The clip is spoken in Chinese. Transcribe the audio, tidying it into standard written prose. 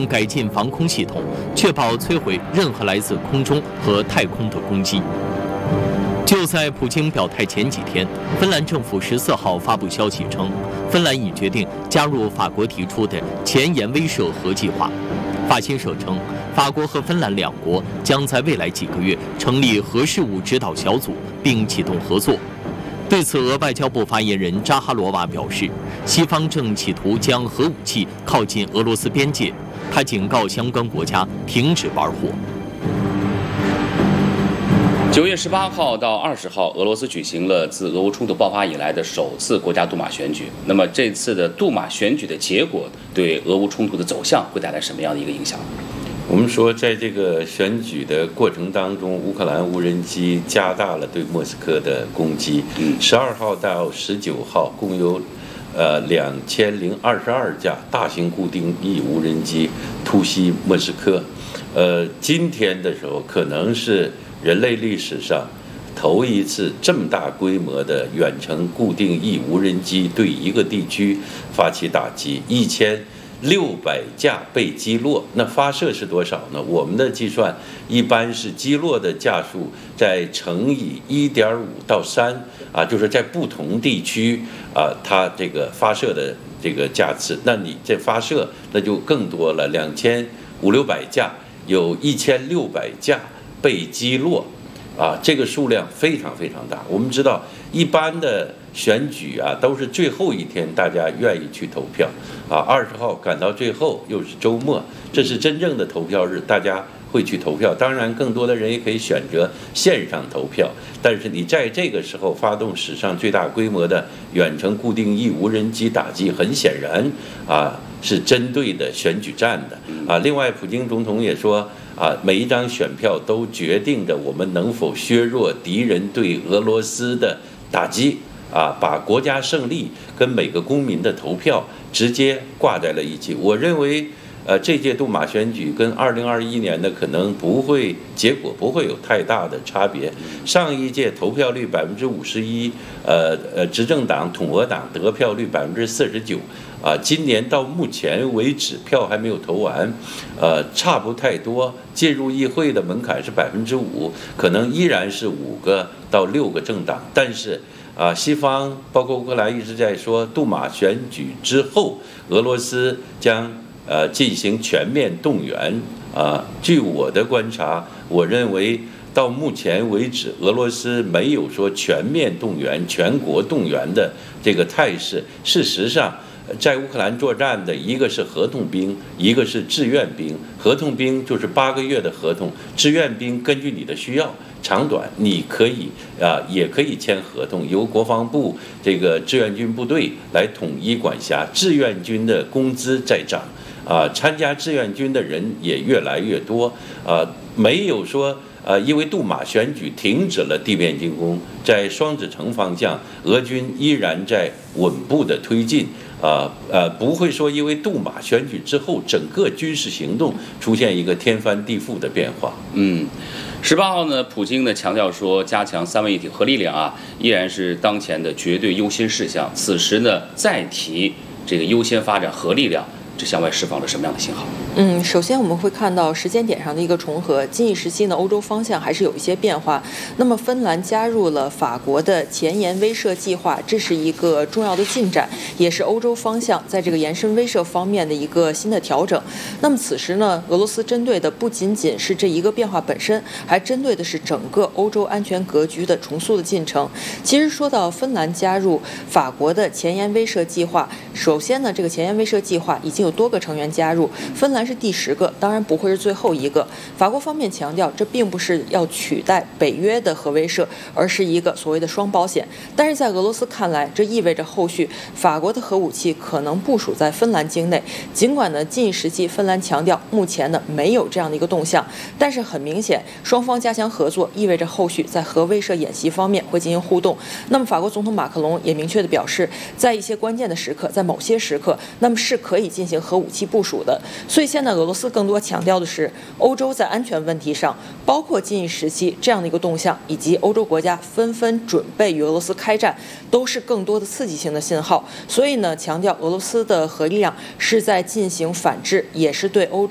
并改进防空系统，确保摧毁任何来自空中和太空的攻击。就在普京表态前几天，芬兰政府14号发布消息称，芬兰已决定加入法国提出的前沿威慑核计划。法新社称，法国和芬兰两国将在未来几个月成立核事务指导小组，并启动合作。对此，俄外交部发言人扎哈罗娃表示，西方正企图将核武器靠近俄罗斯边界，他警告相关国家停止玩火。 9月18号到20号，俄罗斯举行了自俄乌冲突爆发以来的首次国家杜马选举。那么这次的杜马选举的结果对俄乌冲突的走向会带来什么样的一个影响？ 我们说，在这个选举的过程当中，乌克兰无人机加大了对莫斯科的攻击。12号到19号，共有2022架大型固定翼无人机突袭莫斯科。今天的时候，可能是人类历史上头一次这么大规模的远程固定翼无人机对一个地区发起打击，1600架被击落。那发射是多少呢？我们的计算一般是击落的架数再乘以1.5到3就是在不同地区它这个发射的这个架次。那你这发射那就更多了，2500-600架，有1600架被击落，这个数量非常非常大。我们知道，一般的选举都是最后一天大家愿意去投票，20号赶到最后又是周末，这是真正的投票日，大家会去投票。当然，更多的人也可以选择线上投票，但是你在这个时候发动史上最大规模的远程固定翼无人机打击，很显然是针对的选举战的另外，普京总统也说每一张选票都决定着我们能否削弱敌人对俄罗斯的打击把国家胜利跟每个公民的投票直接挂在了一起。我认为这届杜马选举跟2021年的可能结果不会有太大的差别。上一届投票率51%，执政党统俄党得票率49%，今年到目前为止票还没有投完，差不太多。进入议会的门槛是5%，可能依然是5个到6个政党，但是西方包括乌克兰一直在说，杜马选举之后，俄罗斯将进行全面动员据我的观察，我认为到目前为止，俄罗斯没有说全面动员、全国动员的这个态势。事实上，在乌克兰作战的一个是合同兵，一个是志愿兵。合同兵就是8个月的合同，志愿兵根据你的需要长短，你可以也可以签合同，由国防部这个志愿军部队来统一管辖。志愿军的工资在涨参加志愿军的人也越来越多没有说因为杜马选举停止了地面进攻，在双子城方向，俄军依然在稳步的推进不会说因为杜马选举之后整个军事行动出现一个天翻地覆的变化。 18号呢，普京呢强调说，加强三位一体核力量依然是当前的绝对优先事项。此时呢，再提这个优先发展核力量，这向外释放了什么样的信号？ 首先我们会看到时间点上的一个重合，近一时期呢，欧洲方向还是有一些变化。那么芬兰加入了法国的前沿威慑计划，这是一个重要的进展，也是欧洲方向在这个延伸威慑方面的一个新的调整。那么此时呢，俄罗斯针对的不仅仅是这一个变化本身，还针对的是整个欧洲安全格局的重塑的进程。其实说到芬兰加入法国的前沿威慑计划，首先呢，这个前沿威慑计划已经有多个成员加入，芬兰是第10个，当然不会是最后一个。法国方面强调，这并不是要取代北约的核威慑，而是一个所谓的双保险。但是在俄罗斯看来，这意味着后续法国的核武器可能部署在芬兰境内。尽管呢，近一时期芬兰强调目前呢没有这样的一个动向，但是很明显，双方加强合作意味着后续在核威慑演习方面会进行互动。那么法国总统马克龙也明确地表示，在一些关键的时刻，在某些时刻，那么是可以进行核武器部署的。所以现在俄罗斯更多强调的是欧洲在安全问题上，包括近一时期这样的一个动向，以及欧洲国家纷纷准备与俄罗斯开战，都是更多的刺激性的信号。所以呢，强调俄罗斯的核力量是在进行反制，也是对欧洲